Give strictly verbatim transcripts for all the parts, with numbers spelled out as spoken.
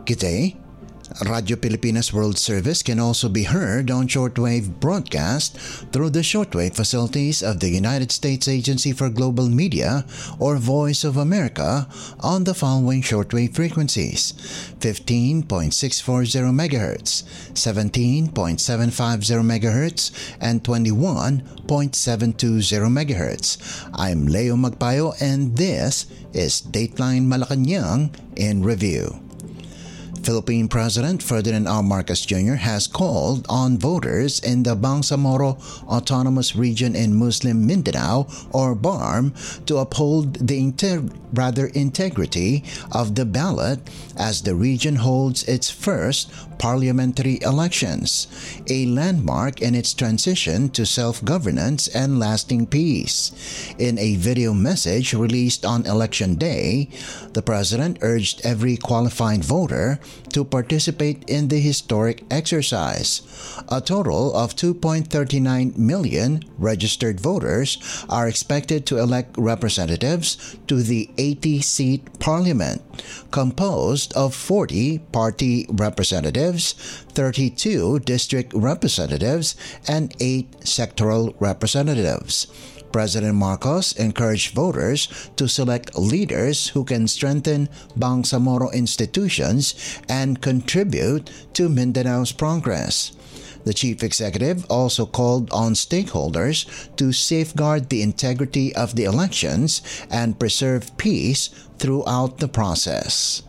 Good day. Radio Pilipinas World Service can also be heard on shortwave broadcast through the shortwave facilities of the United States Agency for Global Media or Voice of America on the following shortwave frequencies: fifteen point six four zero megahertz, seventeen point seven five zero megahertz, and twenty-one point seven two zero megahertz. I'm Leo Magpayo and this is Dateline Malacanang in Review. Philippine President Ferdinand R. Marcos Junior has called on voters in the Bangsamoro Autonomous Region in Muslim Mindanao, or B A R M, to uphold the inter- rather integrity of the ballot as the region holds its first parliamentary elections, a landmark in its transition to self-governance and lasting peace. In a video message released on Election Day, the President urged every qualified voter to participate in the historic exercise. A total of two point three nine million registered voters are expected to elect representatives to the eighty-seat parliament, composed of forty party representatives, thirty-two district representatives, and eight sectoral representatives. President Marcos encouraged voters to select leaders who can strengthen Bangsamoro institutions and contribute to Mindanao's progress. The chief executive also called on stakeholders to safeguard the integrity of the elections and preserve peace throughout the process.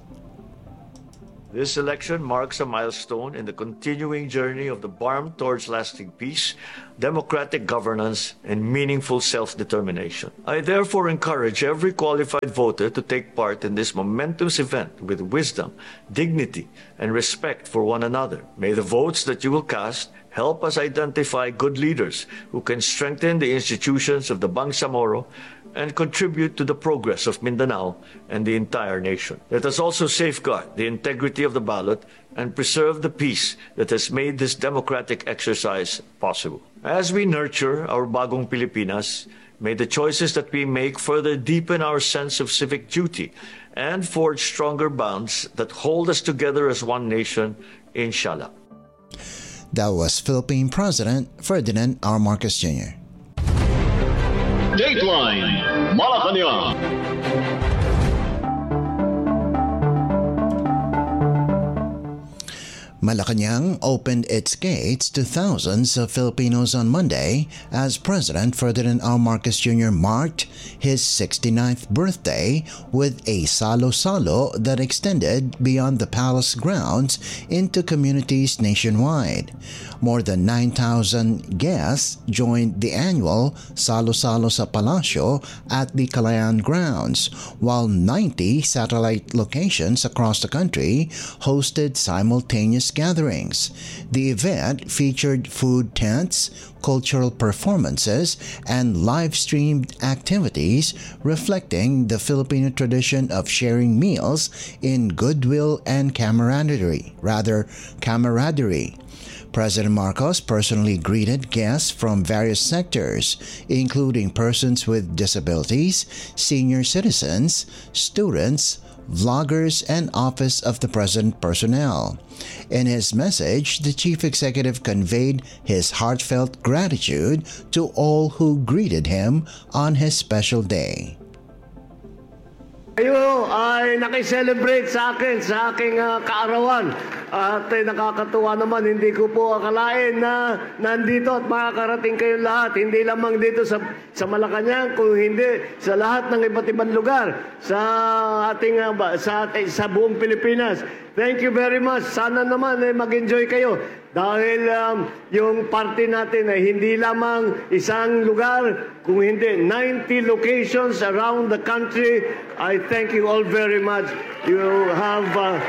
This election marks a milestone in the continuing journey of the B A R M towards lasting peace, democratic governance, and meaningful self-determination. I therefore encourage every qualified voter to take part in this momentous event with wisdom, dignity, and respect for one another. May the votes that you will cast help us identify good leaders who can strengthen the institutions of the Bangsamoro and contribute to the progress of Mindanao and the entire nation. Let us also safeguard the integrity of the ballot and preserve the peace that has made this democratic exercise possible. As we nurture our bagong Pilipinas, may the choices that we make further deepen our sense of civic duty and forge stronger bonds that hold us together as one nation, inshallah. That was Philippine President Ferdinand R. Marcos Junior Dateline Malacanang. Malacanang opened its gates to thousands of Filipinos on Monday as President Ferdinand R. Marcos Junior marked his sixty-ninth birthday with a salo-salo that extended beyond the palace grounds into communities nationwide. More than nine thousand guests joined the annual Salo-Salo sa Palasyo at the Kalayaan grounds, while ninety satellite locations across the country hosted simultaneous gatherings. The event featured food tents, cultural performances, and live-streamed activities reflecting the Filipino tradition of sharing meals in goodwill and camaraderie, rather camaraderie. President Marcos personally greeted guests from various sectors, including persons with disabilities, senior citizens, students, vloggers, and Office of the President personnel. In his message, the chief executive conveyed his heartfelt gratitude to all who greeted him on his special day. Kayo ay nakiselebrate sa akin, sa aking uh, kaarawan. At eh, nakakatuwa naman, hindi ko po akalain na nandito at makakarating kayo lahat. Hindi lamang dito sa, sa Malacanang, kung hindi sa lahat ng iba't ibang lugar sa ating uh, sa, sa buong Pilipinas. Thank you very much. Sana naman eh, mag-enjoy kayo. Dahil um, yung party natin ay hindi lamang isang lugar, kung hindi ninety locations around the country. I thank you all very much. You have uh,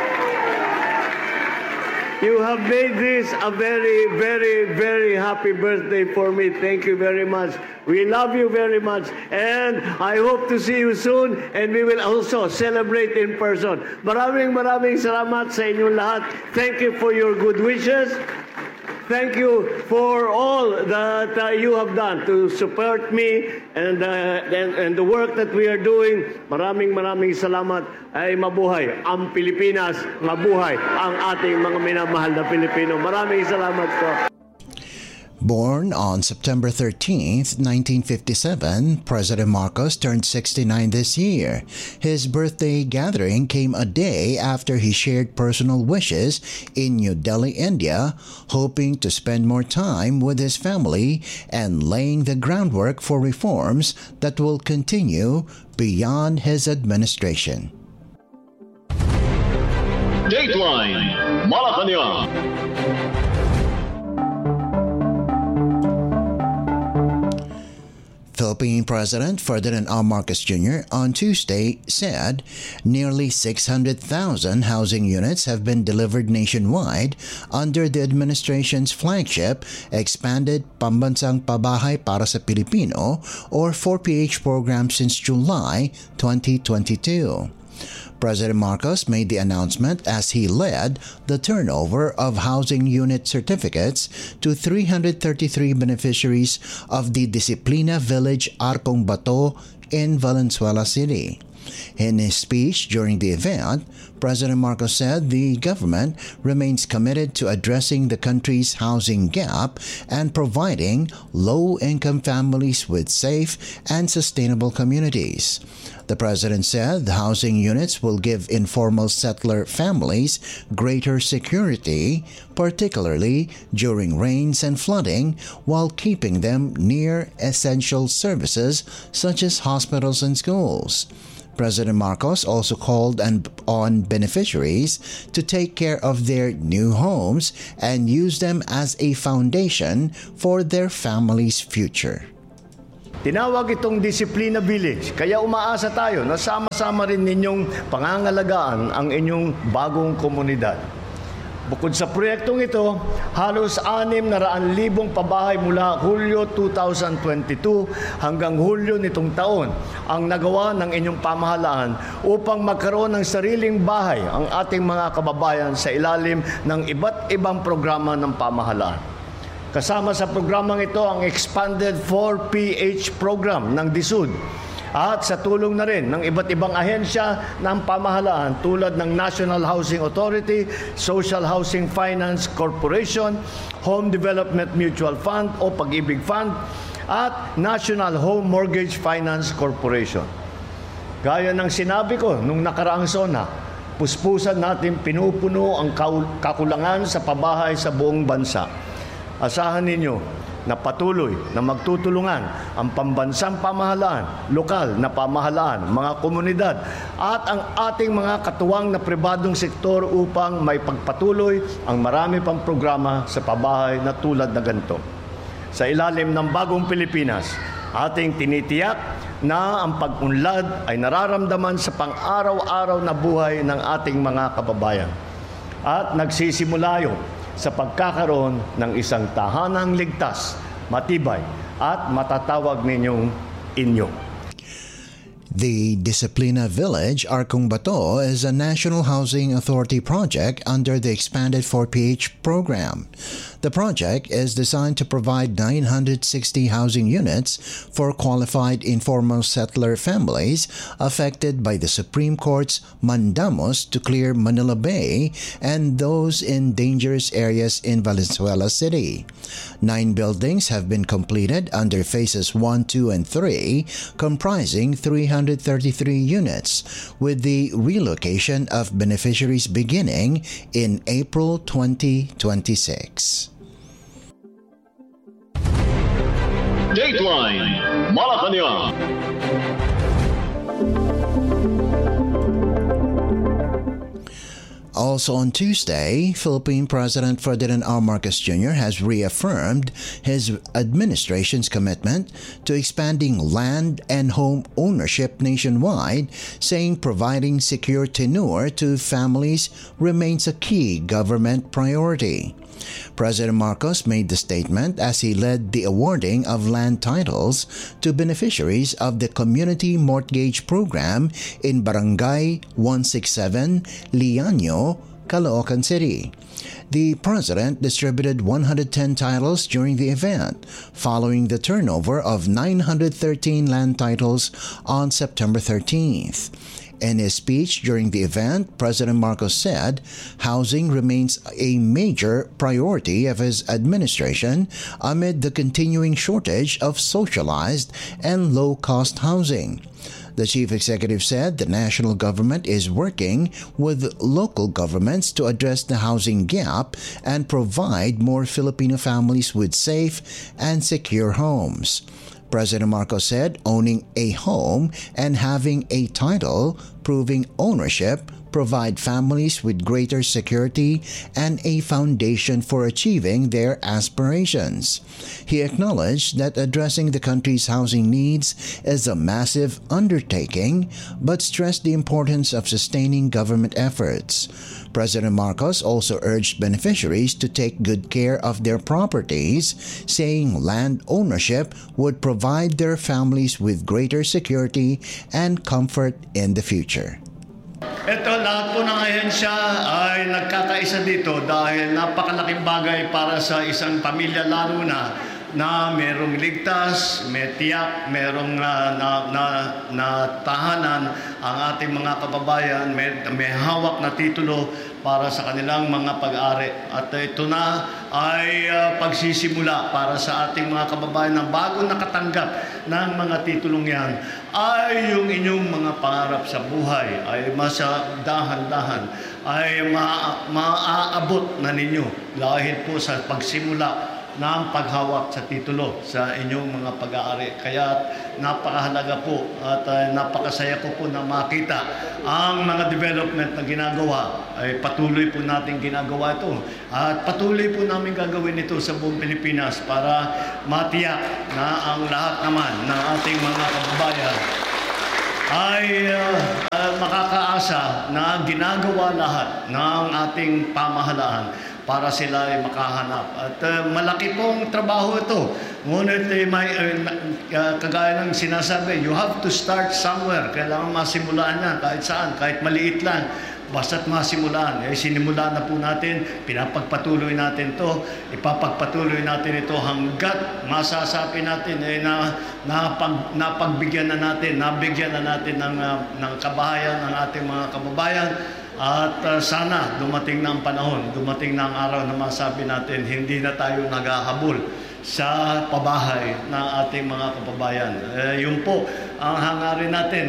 you have made this a very, very, very happy birthday for me. Thank you very much. We love you very much. And I hope to see you soon. And we will also celebrate in person. Maraming maraming salamat sa inyong lahat. Thank you for your good wishes. thank you for all that uh, you have done to support me and, uh, and, and the work that we are doing. Maraming maraming salamat. Ay mabuhay ang Pilipinas, mabuhay ang ating mga minamahal na Pilipino. Maraming salamat po. Born on September thirteenth, nineteen fifty-seven, President Marcos turned sixty-nine this year. His birthday gathering came a day after he shared personal wishes in New Delhi, India, hoping to spend more time with his family and laying the groundwork for reforms that will continue beyond his administration. Dateline Malacanang. Philippine President Ferdinand R. Marcos Junior on Tuesday said nearly six hundred thousand housing units have been delivered nationwide under the administration's flagship Expanded Pambansang Pabahay para sa Pilipino or four P H program since July twenty twenty-two. President Marcos made the announcement as he led the turnover of housing unit certificates to three hundred thirty-three beneficiaries of the Disciplina Village Arcong Bato in Valenzuela City. In his speech during the event, President Marcos said the government remains committed to addressing the country's housing gap and providing low-income families with safe and sustainable communities. The president said the housing units will give informal settler families greater security, particularly during rains and flooding, while keeping them near essential services such as hospitals and schools. President Marcos also called on beneficiaries to take care of their new homes and use them as a foundation for their family's future. Tinawag itong Disciplina Village, kaya umaasa tayo na sama-sama rin ninyong pangangalagaan ang inyong bagong komunidad. Bukod sa proyektong ito, halos anim na raan libong pabahay mula Hulyo two thousand twenty-two hanggang Hulyo nitong taon ang nagawa ng inyong pamahalaan upang magkaroon ng sariling bahay ang ating mga kababayan sa ilalim ng iba't ibang programa ng pamahalaan. Kasama sa programang ito ang Expanded four P H program ng D S U D at sa tulong na rin ng iba't ibang ahensya ng pamahalaan tulad ng National Housing Authority, Social Housing Finance Corporation, Home Development Mutual Fund o Pag-ibig Fund at National Home Mortgage Finance Corporation. Gaya ng sinabi ko nung nakaraang SONA, puspusan natin pinupuno ang kakulangan sa pabahay sa buong bansa. Asahan ninyo na patuloy na magtutulungan ang pambansang pamahalaan, lokal na pamahalaan, mga komunidad at ang ating mga katuwang na pribadong sektor upang may pagpatuloy ang marami pang programa sa pabahay na tulad na ganito. Sa ilalim ng bagong Pilipinas, ating tinitiyak na ang pag-unlad ay nararamdaman sa pang-araw-araw na buhay ng ating mga kababayan at nagsisimula yun sa pagkakaroon ng isang tahanang ligtas, matibay at matatawag ninyong inyo. The Disciplina Village Arcong Bato is a National Housing Authority project under the Expanded four P H program. The project is designed to provide nine hundred sixty housing units for qualified informal settler families affected by the Supreme Court's mandamus to clear Manila Bay and those in dangerous areas in Valenzuela City. Nine buildings have been completed under phases one, two, and three, comprising three hundred thirty-three units, with the relocation of beneficiaries beginning in April twenty twenty-six. Dateline Malacanang. Also on Tuesday, Philippine President Ferdinand R. Marcos Junior has reaffirmed his administration's commitment to expanding land and home ownership nationwide, saying providing secure tenure to families remains a key government priority. President Marcos made the statement as he led the awarding of land titles to beneficiaries of the Community Mortgage Program in Barangay one sixty-seven, Liaño, Caloocan City. The president distributed one hundred ten titles during the event, following the turnover of nine hundred thirteen land titles on September thirteenth. In his speech during the event, President Marcos said housing remains a major priority of his administration amid the continuing shortage of socialized and low-cost housing. The chief executive said the national government is working with local governments to address the housing gap and provide more Filipino families with safe and secure homes. President Marcos said owning a home and having a title proving ownership provide families with greater security and a foundation for achieving their aspirations. He acknowledged that addressing the country's housing needs is a massive undertaking, but stressed the importance of sustaining government efforts. President Marcos also urged beneficiaries to take good care of their properties, saying land ownership would provide their families with greater security and comfort in the future. Ito, lahat po ng ahensya ay nagkakaisa dito dahil napakalaking bagay para sa isang pamilya, lalo na na merong ligtas, may tiyak, merong uh, na, na, na tahanan ang ating mga kababayan, may, may hawak na titulo para sa kanilang mga pag-ari. At ito na ay uh, pagsisimula para sa ating mga kababayan na bago nakatanggap ng mga titulong yan, ay yung inyong mga pangarap sa buhay ay masa dahan-dahan ay ma- maaabot na ninyo dahil po sa pagsimula ng paghawak sa titulo sa inyong mga pag-aari. Kaya napakahalaga po at uh, napakasaya ko po na makita ang mga development na ginagawa. Ay patuloy po natin ginagawa ito. At patuloy po namin gagawin ito sa buong Pilipinas para matiyak na ang lahat naman ng ating mga kababayan ay uh, uh, makakaasa na ginagawa lahat ng ating pamahalaan para sila ay makahanap. At uh, malaki pong trabaho ito. Ngunit eh, may, uh, uh, kagaya ng sinasabi, you have to start somewhere. Kailangan masimulaan niya kahit saan, kahit maliit lang. Basta't masimulaan. Eh, sinimulaan na po natin, pinapagpatuloy natin to, ipapagpatuloy natin ito hanggat masasabi natin eh, na napag, napagbigyan na natin, nabigyan na natin ng, uh, ng kabahayan ng ating mga kababayan. At uh, sana dumating na ang panahon, dumating na ang araw na masabi natin hindi na tayo naghahabol sa pabahay ng ating mga kababayan. Eh, yun po ang hangarin natin.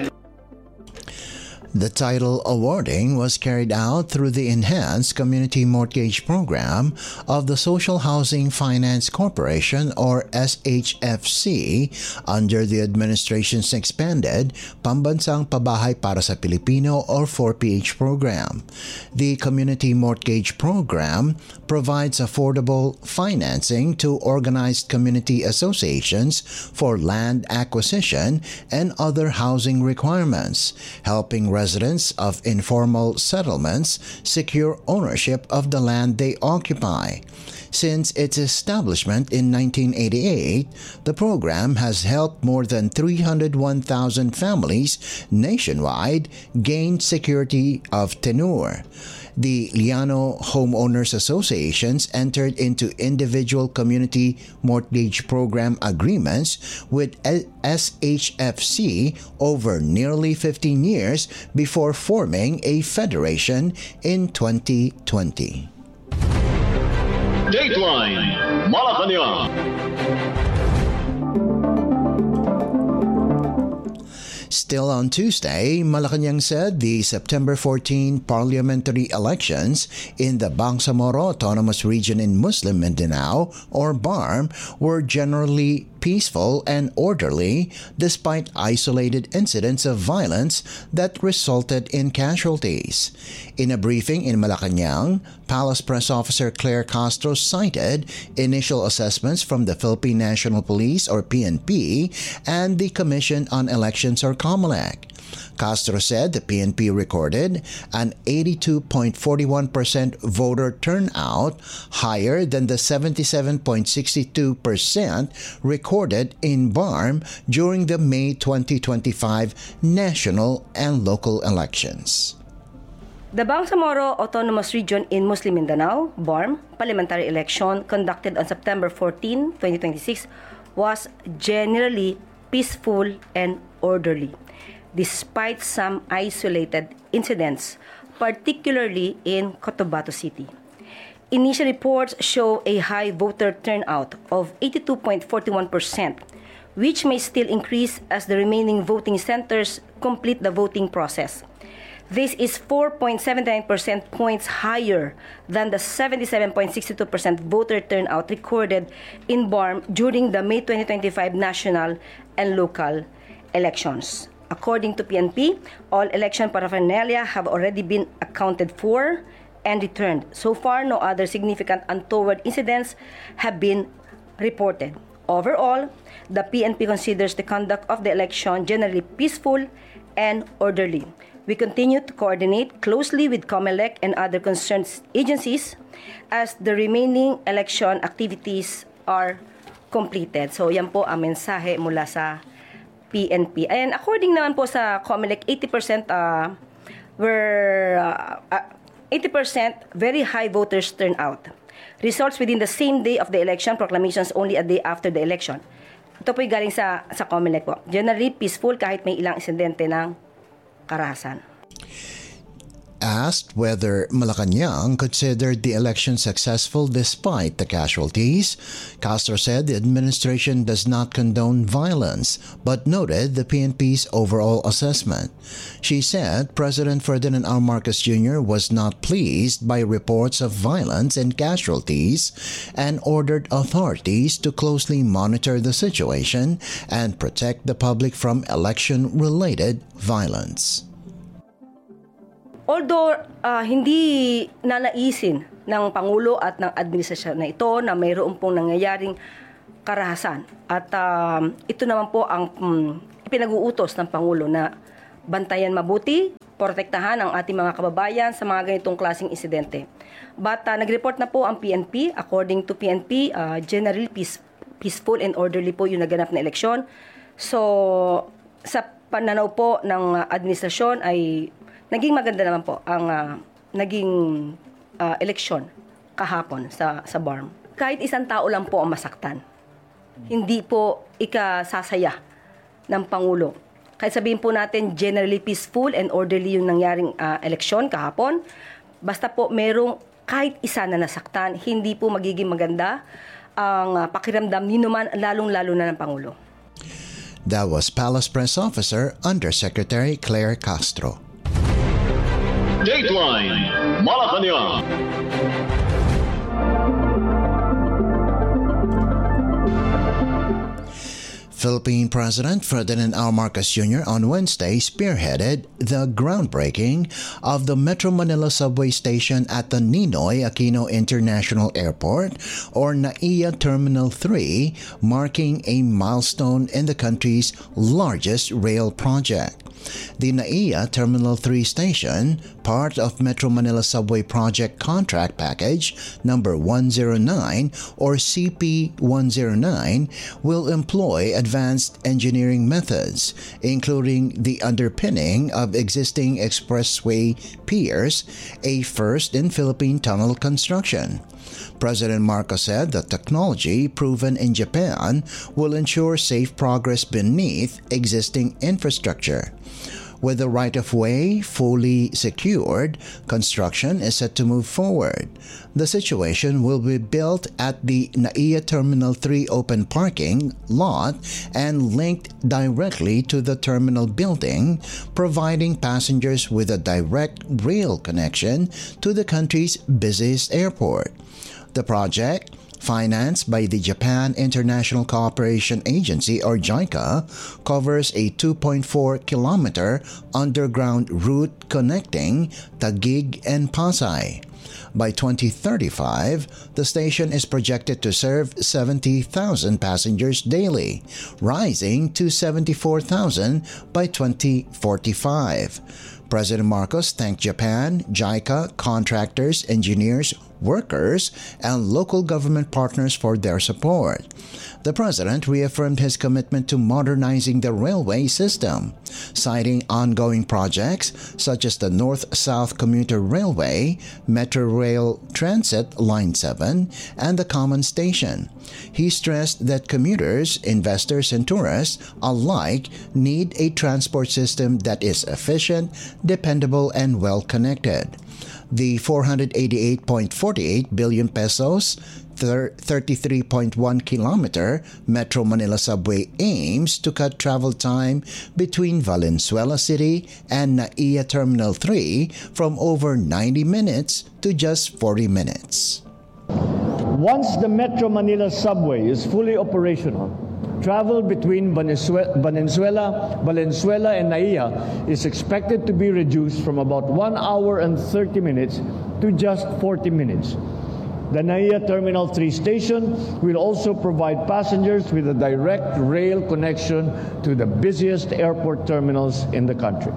The title awarding was carried out through the Enhanced Community Mortgage Program of the Social Housing Finance Corporation or S H F C under the administration's expanded Pambansang Pabahay para sa Pilipino or four P H program. The Community Mortgage Program provides affordable financing to organized community associations for land acquisition and other housing requirements, helping residents of informal settlements secure ownership of the land they occupy. Since its establishment in nineteen eighty-eight, the program has helped more than three hundred one thousand families nationwide gain security of tenure. The Liano Homeowners Associations entered into individual community mortgage program agreements with S H F C over nearly fifteen years before forming a federation in twenty twenty. Dateline Malacanang. Still on Tuesday, Malacanang said the September fourteenth parliamentary elections in the Bangsamoro Autonomous Region in Muslim Mindanao, or B A R M, were generally peaceful and orderly despite isolated incidents of violence that resulted in casualties. In a briefing in Malacanang, Palace Press Officer Claire Castro cited initial assessments from the Philippine National Police or P N P and the Commission on Elections or COMELEC. Castro said the P N P recorded an eighty-two point four one percent voter turnout, higher than the seventy-seven point six two percent recorded in B A R M during the May twenty twenty-five national and local elections. The Bangsamoro Autonomous Region in Muslim Mindanao, B A R M, parliamentary election conducted on September fourteenth, twenty twenty-six was generally peaceful and orderly, despite some isolated incidents, particularly in Cotabato City. Initial reports show a high voter turnout of eighty-two point four one percent, which may still increase as the remaining voting centers complete the voting process. This is four point seven nine percent points higher than the seventy-seven point six two percent voter turnout recorded in B A R M during the May twenty twenty-five national and local elections. According to P N P, all election paraphernalia have already been accounted for and returned. So far, no other significant untoward incidents have been reported. Overall, the P N P considers the conduct of the election generally peaceful and orderly. We continue to coordinate closely with COMELEC and other concerned agencies as the remaining election activities are completed. So yan po ang mensahe mula sa P N P. And according naman po sa COMELEC, eighty percent uh, were uh, uh, eighty percent very high voters turnout. Results within the same day of the election, proclamations only a day after the election. Ito po'y galing sa, sa COMELEC po. Generally peaceful kahit may ilang insidente ng karahasan. Asked whether Malacanang considered the election successful despite the casualties, Castro said the administration does not condone violence, but noted the P N P's overall assessment. She said President Ferdinand R. Marcos Junior was not pleased by reports of violence and casualties and ordered authorities to closely monitor the situation and protect the public from election-related violence. Although uh, hindi nanaisin ng Pangulo at ng administrasyon na ito na mayroon pong nangyayaring karahasan at uh, ito naman po ang um, ipinag-uutos ng Pangulo na bantayan mabuti, protektahan ang ating mga kababayan sa mga ganitong klaseng insidente. But uh, nag-report na po ang P N P. According to P N P, uh, generally peace, peaceful and orderly po yung naganap na eleksyon. So sa pananaw po ng uh, administrasyon ay naging maganda naman po ang uh, naging uh, eleksyon kahapon sa sa B A R M. Kahit isang tao lang po ang masaktan, hindi po ikasasaya ng Pangulo. Kahit sabihin po natin generally peaceful and orderly yung nangyaring uh, eleksyon kahapon, basta po merong kahit isa na nasaktan, hindi po magiging maganda ang uh, pakiramdam ni naman, lalong-lalo na ng Pangulo. That was Palace Press Officer Undersecretary Claire Castro. Dateline Malacanang. Philippine President Ferdinand R. Marcos Junior on Wednesday spearheaded the groundbreaking of the Metro Manila subway station at the Ninoy Aquino International Airport, or NAIA Terminal three, marking a milestone in the country's largest rail project. The NAIA Terminal three station, part of Metro Manila Subway Project Contract Package number one oh nine or C P one oh nine, will employ advanced engineering methods, including the underpinning of existing expressway piers, a first in Philippine tunnel construction. President Marcos said the technology proven in Japan will ensure safe progress beneath existing infrastructure. With the right-of-way fully secured, construction is set to move forward. The situation will be built at the NAIA Terminal three open parking lot and linked directly to the terminal building, providing passengers with a direct rail connection to the country's busiest airport. The project, financed by the Japan International Cooperation Agency or JICA, covers a two point four kilometer underground route connecting Taguig and Pasay. By twenty thirty-five, the station is projected to serve seventy thousand passengers daily, rising to seventy-four thousand by twenty forty-five. President Marcos thanked Japan, JICA, contractors, engineers, workers, and local government partners for their support. The President reaffirmed his commitment to modernizing the railway system, citing ongoing projects such as the North-South Commuter Railway, Metro Rail Transit Line seven, and the Common Station. He stressed that commuters, investors, and tourists alike need a transport system that is efficient, dependable, and well-connected. The four hundred eighty-eight point four eight billion pesos, thirty-three point one kilometer Metro Manila subway aims to cut travel time between Valenzuela City and Naiya Terminal three from over ninety minutes to just forty minutes. Once the Metro Manila subway is fully operational, travel between Valenzuela, Valenzuela and Naiya is expected to be reduced from about one hour and thirty minutes to just forty minutes. The Naiya Terminal three station will also provide passengers with a direct rail connection to the busiest airport terminals in the country.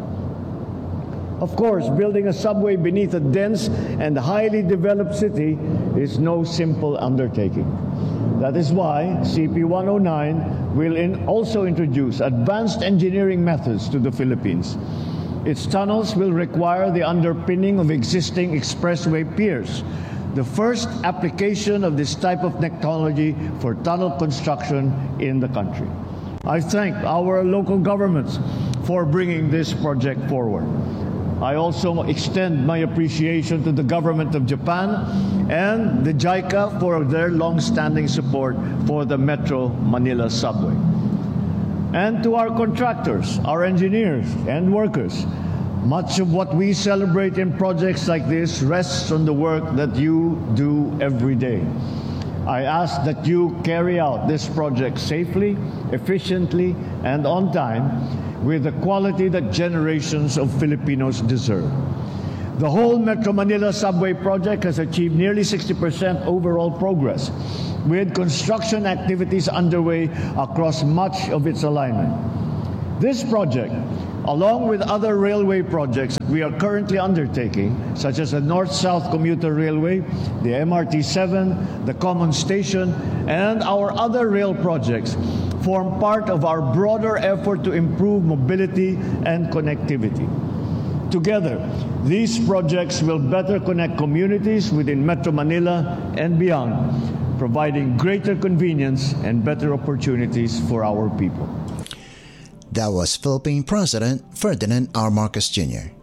Of course, building a subway beneath a dense and highly developed city is no simple undertaking. That is why C P one oh nine will in also introduce advanced engineering methods to the Philippines. Its tunnels will require the underpinning of existing expressway piers, the first application of this type of technology for tunnel construction in the country. I thank our local governments for bringing this project forward. I also extend my appreciation to the government of Japan and the JICA for their long-standing support for the Metro Manila subway. And to our contractors, our engineers, and workers, much of what we celebrate in projects like this rests on the work that you do every day. I ask that you carry out this project safely, efficiently, and on time, with the quality that generations of Filipinos deserve. The whole Metro Manila subway project has achieved nearly sixty percent overall progress, with construction activities underway across much of its alignment. This project, along with other railway projects we are currently undertaking, such as the North-South Commuter Railway, the M R T seven, the Common Station, and our other rail projects, form part of our broader effort to improve mobility and connectivity. Together, these projects will better connect communities within Metro Manila and beyond, providing greater convenience and better opportunities for our people. That was Philippine President Ferdinand R. Marcos Junior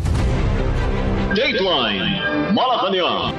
Dateline Malacanang.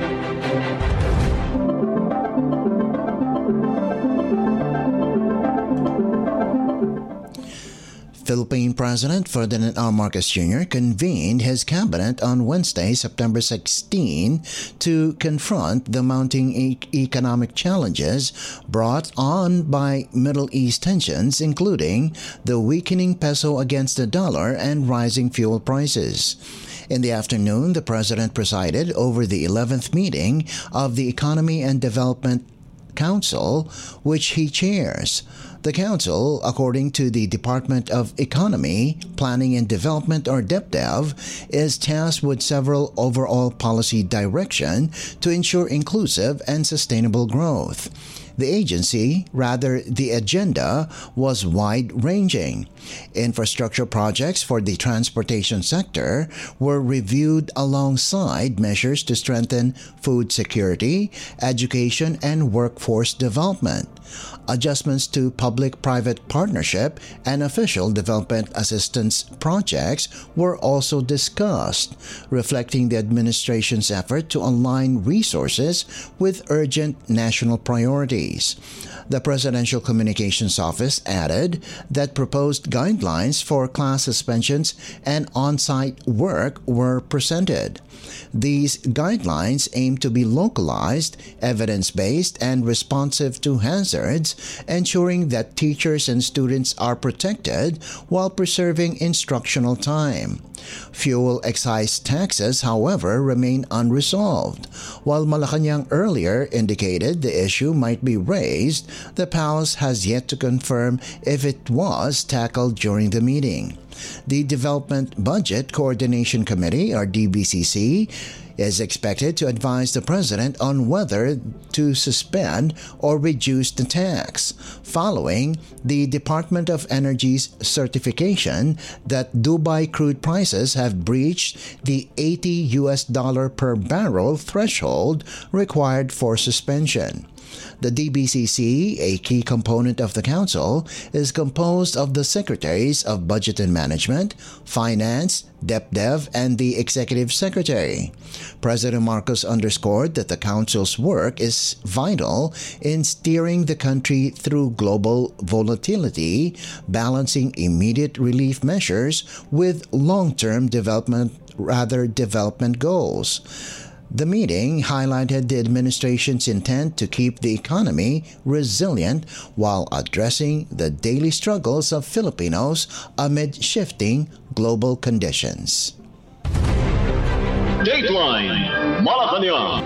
Philippine President Ferdinand R. Marcos Junior convened his cabinet on Wednesday, September sixteenth, to confront the mounting e- economic challenges brought on by Middle East tensions, including the weakening peso against the dollar and rising fuel prices. In the afternoon, the President presided over the eleventh meeting of the Economy and Development Council, which he chairs. The Council, according to the Department of Economy, Planning and Development, or DepDev, is tasked with several overall policy direction to ensure inclusive and sustainable growth. The agency, rather the agenda, was wide-ranging. Infrastructure projects for the transportation sector were reviewed alongside measures to strengthen food security, education, and workforce development. Adjustments to public-private partnership and official development assistance projects were also discussed, reflecting the administration's effort to align resources with urgent national priorities. The Presidential Communications Office added that proposed guidelines for class suspensions and on-site work were presented. These guidelines aim to be localized, evidence-based, and responsive to hazards, ensuring that teachers and students are protected while preserving instructional time. Fuel excise taxes, however, remain unresolved. While Malacanang earlier indicated the issue might be raised, the palace has yet to confirm if it was tackled during the meeting. The Development Budget Coordination Committee, or D B C C, is expected to advise the President on whether to suspend or reduce the tax, following the Department of Energy's certification that Dubai crude prices have breached the eighty U S dollar per barrel threshold required for suspension. The D B C C, a key component of the Council, is composed of the Secretaries of Budget and Management, Finance, DepDev, and the Executive Secretary. President Marcos underscored that the Council's work is vital in steering the country through global volatility, balancing immediate relief measures with long-term development, rather development goals. The meeting highlighted the administration's intent to keep the economy resilient while addressing the daily struggles of Filipinos amid shifting global conditions. Dateline Malacanang.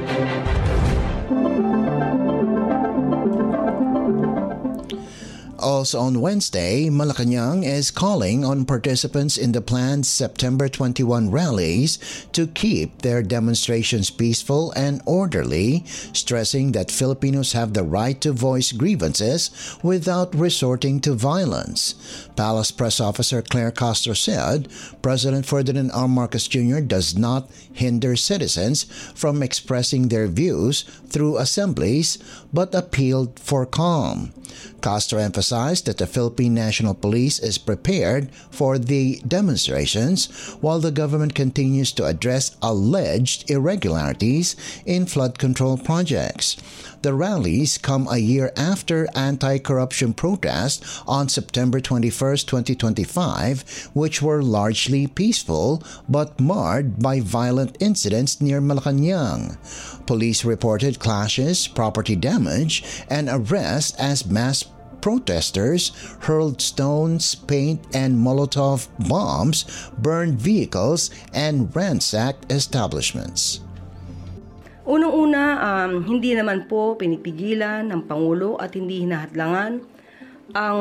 Also on Wednesday, Malacanang is calling on participants in the planned September twenty-first rallies to keep their demonstrations peaceful and orderly, stressing that Filipinos have the right to voice grievances without resorting to violence. Palace Press Officer Claire Castro said President Ferdinand R. Marcos Junior does not hinder citizens from expressing their views through assemblies but appealed for calm. Castro emphasized that the Philippine National Police is prepared for the demonstrations while the government continues to address alleged irregularities in flood control projects. The rallies come a year after anti-corruption protests on September twenty-first, twenty twenty-five, which were largely peaceful but marred by violent incidents near Malacanang. Police reported clashes, property damage, and arrests as mass protesters hurled stones, paint, and Molotov bombs, burned vehicles, and ransacked establishments. Unang-una, um, hindi naman po pinipigilan ng Pangulo at hindi hinahadlangan ang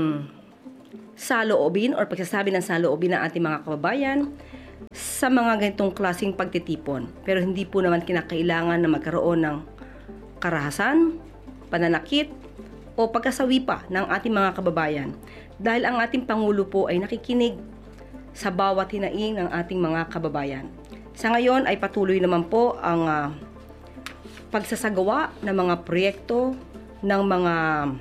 saloobin or pagsasabi ng saloobin ng ating mga kababayan sa mga ganitong klaseng pagtitipon. Pero hindi po naman kinakailangan na magkaroon ng karahasan, pananakit, o pagkasawi pa ng ating mga kababayan. Dahil ang ating Pangulo po ay nakikinig sa bawat hinaing ng ating mga kababayan. Sa ngayon ay patuloy naman po ang uh, pagsasagawa ng mga proyekto, ng mga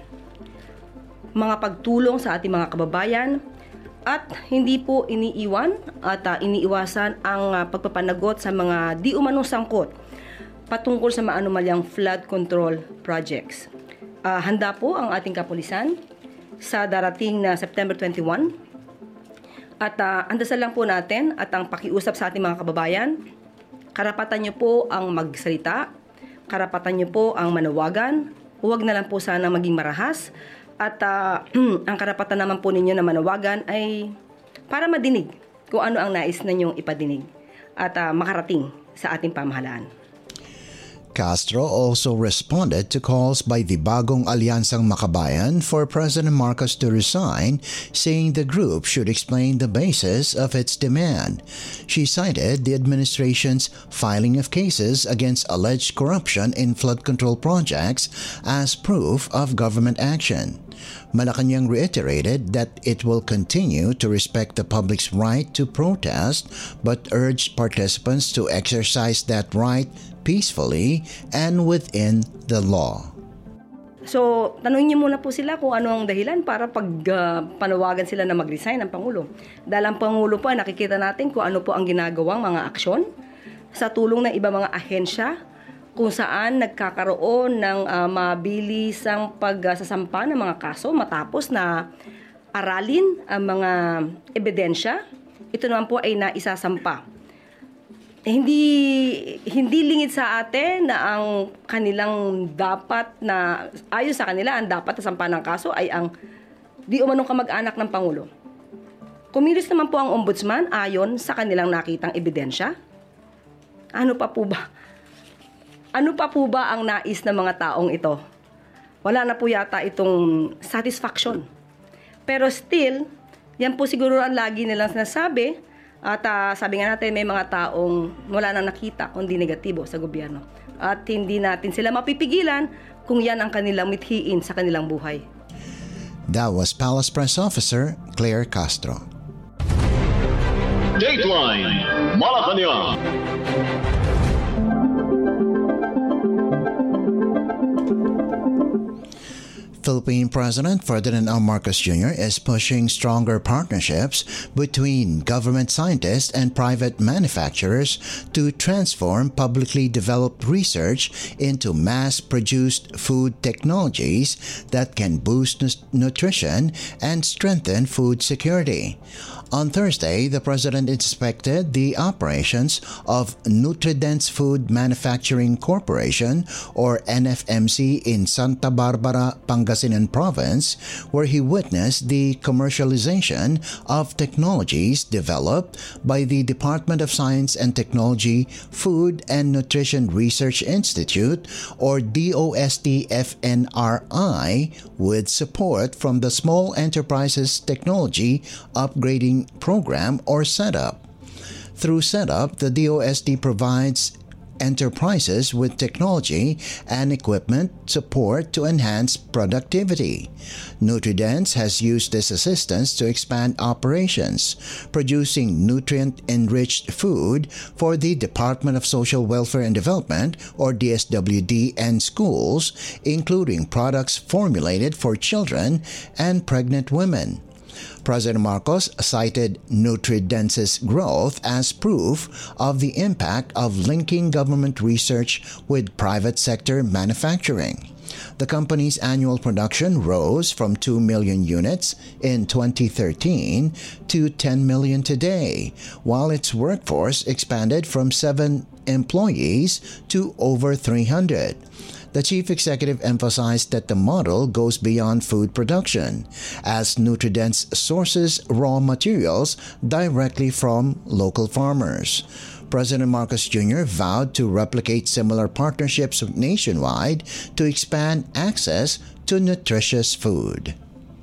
mga pagtulong sa ating mga kababayan at hindi po iniiwan at uh, iniiwasan ang uh, pagpapanagot sa mga di umanong sangkot patungkol sa maanumalyang flood control projects. Uh, handa po ang ating kapulisan sa darating na September twenty-first at uh, andasal lang po natin at ang pakiusap sa ating mga kababayan, karapatan nyo po ang magsalita, karapatan nyo po ang manawagan, huwag na lang po sana maging marahas at uh, ang karapatan naman po ninyo na manawagan ay para madinig kung ano ang nais na nyong ipadinig at uh, makarating sa ating pamahalaan. Castro also responded to calls by the Bagong Alyansang Makabayan for President Marcos to resign, saying the group should explain the basis of its demand. She cited the administration's filing of cases against alleged corruption in flood control projects as proof of government action. Malacanang reiterated that it will continue to respect the public's right to protest but urged participants to exercise that right peacefully and within the law. So, tanungin niyo muna po sila kung ano ang dahilan para pag uh, panawagan sila na mag-resign ng Pangulo. Dahil ang Pangulo po ay nakikita natin kung ano po ang ginagawang mga aksyon sa tulong ng iba mga ahensya kung saan nagkakaroon ng uh, mabilisang pagsasampa ng mga kaso matapos na aralin ang mga ebidensya. Ito naman po ay naisasampa. Hindi hindi lingid sa atin na ang kanilang dapat na ayon sa kanila ang dapat na sampa ng kaso ay ang di umanong kamag-anak ng Pangulo. Kumilos naman po ang ombudsman ayon sa kanilang nakitang ebidensya. Ano pa po ba? Ano pa po ba ang nais ng mga taong ito? Wala na po yata itong satisfaction. Pero still, Yan po siguro ang lagi nilang sinasabi. At uh, sabi nga natin, may mga taong wala nang nakita kundi negatibo sa gobyerno. At hindi natin sila mapipigilan kung yan ang kanilang mithiin sa kanilang buhay. That was Palace Press Officer Claire Castro. Dateline Malacanang. Philippine President Ferdinand R. Marcos Junior is pushing stronger partnerships between government scientists and private manufacturers to transform publicly developed research into mass-produced food technologies that can boost nutrition and strengthen food security. On Thursday, the President inspected the operations of Nutridence Food Manufacturing Corporation, or N F M C, in Santa Barbara, Pangasinan Province, where he witnessed the commercialization of technologies developed by the Department of Science and Technology Food and Nutrition Research Institute, or D O S T F N R I, with support from the Small Enterprises Technology Upgrading Program, or SETUP. Through SETUP, the D O S T provides enterprises with technology and equipment support to enhance productivity. Nutridence has used this assistance to expand operations, producing nutrient-enriched food for the Department of Social Welfare and Development, or D S W D, and schools, including products formulated for children and pregnant women. President Marcos cited Nutridence's growth as proof of the impact of linking government research with private sector manufacturing. The company's annual production rose from two million units in twenty thirteen to ten million today, while its workforce expanded from seven employees to over three hundred. The chief executive emphasized that the model goes beyond food production, as Nutridence sources raw materials directly from local farmers. President Marcos Junior vowed to replicate similar partnerships nationwide to expand access to nutritious food.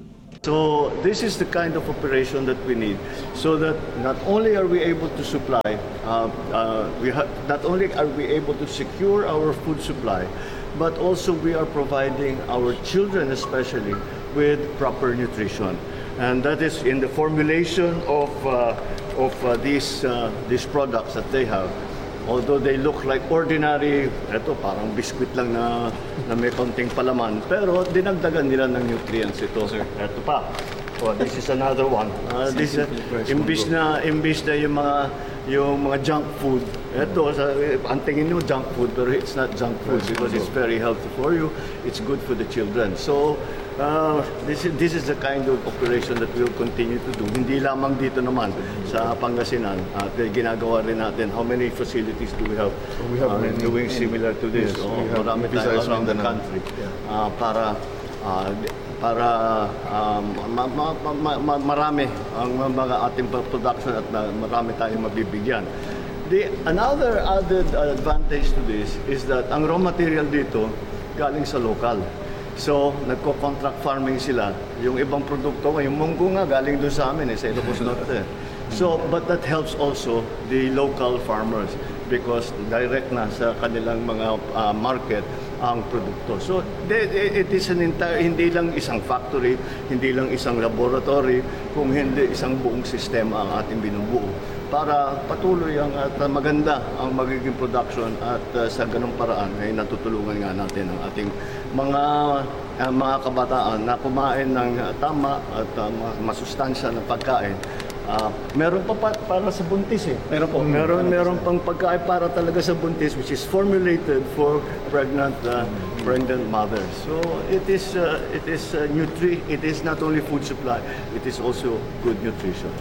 So this is the kind of operation that we need, so that not only are we able to supply, uh, uh, we ha- not only are we able to secure our food supply, but also we are providing our children especially with proper nutrition. And that is in the formulation of uh, of uh, these uh, these products that they have. Although they look like ordinary, eto parang biscuit lang na, na may konting palaman, pero dinagdagan nila ng nutrients ito. Eto pa. Oh, this is another one. Uh, this uh, imbis na imbis na yung mga yung mga junk food. Ito sa ang tingin niyo junk food, pero it's not junk food because it's very healthy for you. It's good for the children. So Uh, this is this is the kind of operation that we will continue to do. Hindi lamang dito naman sa Pangasinan at uh, ginagawa rin natin. How many facilities do we have? So we have uh, many doing similar to this. Yes, oh, we have marami tayo around the country uh, para uh, para um, ma, ma, ma, ma, marami ang mga ating production at na, marami tayong mabibigyan. The another added advantage to this is that ang raw material dito galing sa local. So, nagko-contract farming sila. Yung ibang produkto, yung munggo nga galing doon sa amin, eh, sa Ilocos Norte. So, but that helps also the local farmers because direct na sa kanilang mga uh, market ang produkto. So, it is an entire, hindi lang isang factory, hindi lang isang laboratory, kung hindi isang buong sistema ang ating binubuo para patuloy ang at uh, maganda ang magiging production at uh, sa ganung paraan ay natutulungan nga natin ang ating mga uh, mga kabataan na kumain ng uh, tama at uh, masustansya na pagkain. Uh, meron pa, pa para sa buntis eh. Meron po. Meron meron pang pagkain para talaga sa buntis which is formulated for pregnant uh, pregnant mothers. So it is uh, it is uh, nutri it is not only food supply, it is also good nutrition.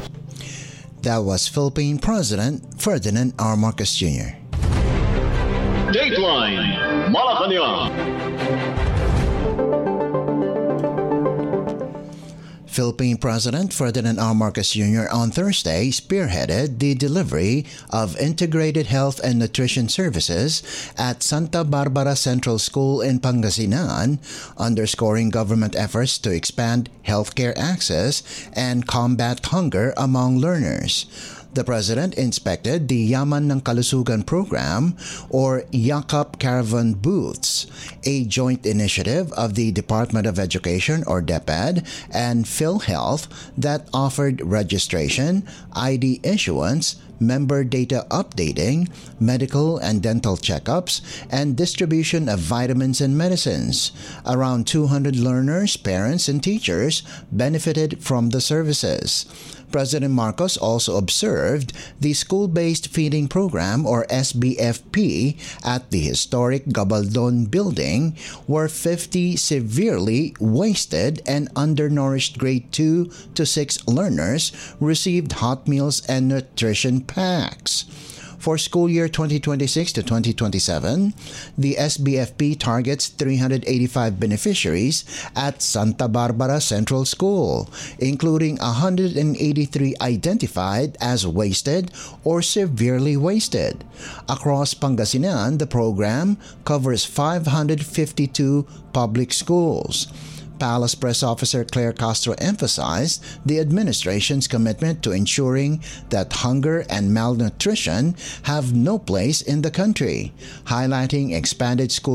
That was Philippine President Ferdinand R. Marcos Junior Dateline Malacanang. Philippine President Ferdinand R. Marcos Junior on Thursday spearheaded the delivery of integrated health and nutrition services at Santa Barbara Central School in Pangasinan, underscoring government efforts to expand healthcare access and combat hunger among learners. The President inspected the Yaman ng Kalusugan Program or Yakap Caravan Booths, a joint initiative of the Department of Education or DepEd and PhilHealth that offered registration, I D issuance, member data updating, medical and dental checkups, and distribution of vitamins and medicines. Around two hundred learners, parents, and teachers benefited from the services. President Marcos also observed the School-Based Feeding Program or S B F P at the historic Gabaldon building, where fifty severely wasted and undernourished grade two to six learners received hot meals and nutrition packs. For school year twenty twenty-six to twenty twenty-seven, the S B F P targets three hundred eighty-five beneficiaries at Santa Barbara Central School, including one hundred eighty-three identified as wasted or severely wasted. Across Pangasinan, the program covers five hundred fifty-two public schools. Palace Press Officer Claire Castro emphasized the administration's commitment to ensuring that hunger and malnutrition have no place in the country, highlighting expanded school